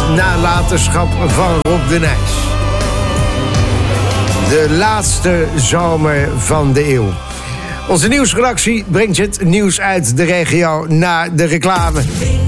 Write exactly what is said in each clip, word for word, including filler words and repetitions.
nalatenschap van Rob de Nijs. De laatste zomer van de eeuw. Onze nieuwsredactie brengt je het nieuws uit de regio na de reclame.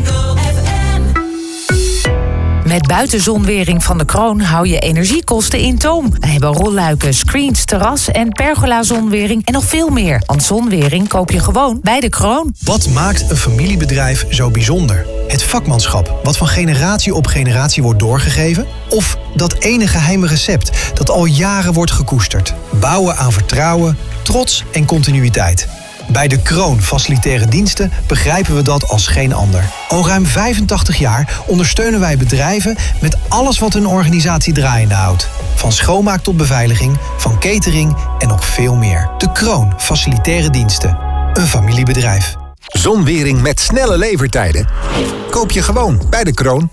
Met buitenzonwering van de Kroon hou je energiekosten in toom. We hebben rolluiken, screens, terras en pergola-zonwering en nog veel meer. Want zonwering koop je gewoon bij de Kroon. Wat maakt een familiebedrijf zo bijzonder? Het vakmanschap, wat van generatie op generatie wordt doorgegeven? Of dat ene geheime recept dat al jaren wordt gekoesterd? Bouwen aan vertrouwen, trots en continuïteit. Bij de Kroon Facilitaire Diensten begrijpen we dat als geen ander. Al ruim vijfentachtig jaar ondersteunen wij bedrijven met alles wat een organisatie draaiende houdt. Van schoonmaak tot beveiliging, van catering en nog veel meer. De Kroon Facilitaire Diensten. Een familiebedrijf. Zonwering met snelle levertijden? Koop je gewoon bij de Kroon.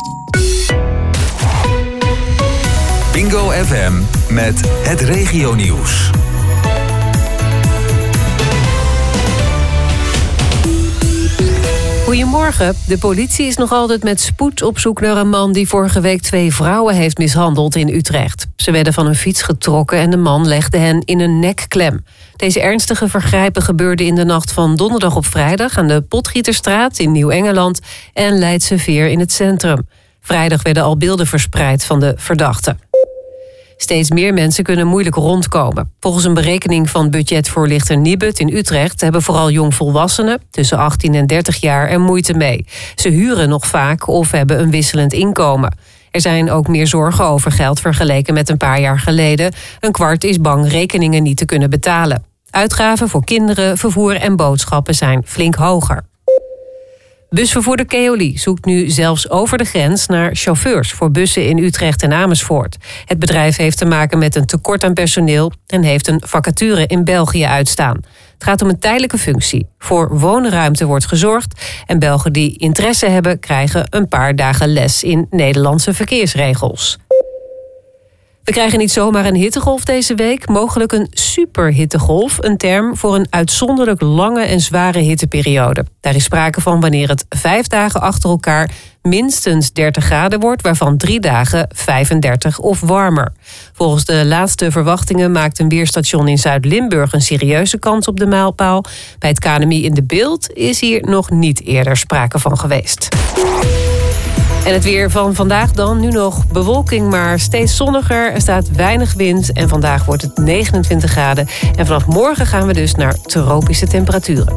Bingo F M met het regionieuws. Goedemorgen. De politie is nog altijd met spoed op zoek naar een man die vorige week twee vrouwen heeft mishandeld in Utrecht. Ze werden van een fiets getrokken en de man legde hen in een nekklem. Deze ernstige vergrijpen gebeurden in de nacht van donderdag op vrijdag aan de Potgieterstraat in Nieuw-Engeland en Leidse Veer in het centrum. Vrijdag werden al beelden verspreid van de verdachten. Steeds meer mensen kunnen moeilijk rondkomen. Volgens een berekening van budgetvoorlichter Nibud in Utrecht hebben vooral jongvolwassenen tussen achttien en dertig jaar er moeite mee. Ze huren nog vaak of hebben een wisselend inkomen. Er zijn ook meer zorgen over geld vergeleken met een paar jaar geleden. Een kwart is bang rekeningen niet te kunnen betalen. Uitgaven voor kinderen, vervoer en boodschappen zijn flink hoger. Busvervoerder Keolis zoekt nu zelfs over de grens naar chauffeurs voor bussen in Utrecht en Amersfoort. Het bedrijf heeft te maken met een tekort aan personeel en heeft een vacature in België uitstaan. Het gaat om een tijdelijke functie. Voor woonruimte wordt gezorgd en Belgen die interesse hebben krijgen een paar dagen les in Nederlandse verkeersregels. We krijgen niet zomaar een hittegolf deze week, mogelijk een superhittegolf, een term voor een uitzonderlijk lange en zware hitteperiode. Daar is sprake van wanneer het vijf dagen achter elkaar minstens dertig graden wordt, waarvan drie dagen vijfendertig of warmer. Volgens de laatste verwachtingen maakt een weerstation in Zuid-Limburg een serieuze kans op de mijlpaal. Bij het K N M I in de Beeld is hier nog niet eerder sprake van geweest. En het weer van vandaag dan. Nu nog bewolking, maar steeds zonniger. Er staat weinig wind en vandaag wordt het negenentwintig graden. En vanaf morgen gaan we dus naar tropische temperaturen.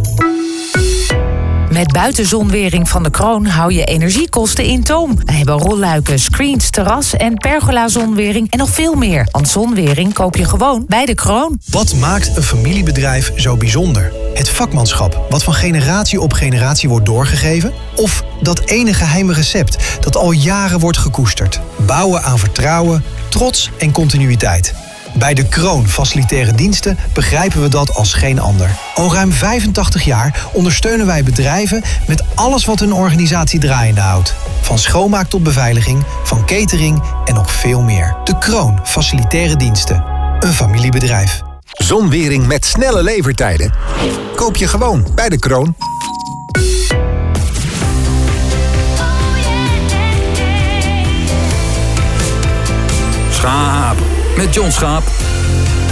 Met buitenzonwering van de Kroon hou je energiekosten in toom. We hebben rolluiken, screens, terras en pergola-zonwering en nog veel meer. Want zonwering koop je gewoon bij de Kroon. Wat maakt een familiebedrijf zo bijzonder? Het vakmanschap, wat van generatie op generatie wordt doorgegeven? Of dat ene geheime recept dat al jaren wordt gekoesterd? Bouwen aan vertrouwen, trots en continuïteit. Bij de Kroon Facilitaire Diensten begrijpen we dat als geen ander. Al ruim vijfentachtig jaar ondersteunen wij bedrijven met alles wat een organisatie draaiende houdt. Van schoonmaak tot beveiliging, van catering en nog veel meer. De Kroon Facilitaire Diensten. Een familiebedrijf. Zonwering met snelle levertijden? Koop je gewoon bij de Kroon. Schaap met John Schaap.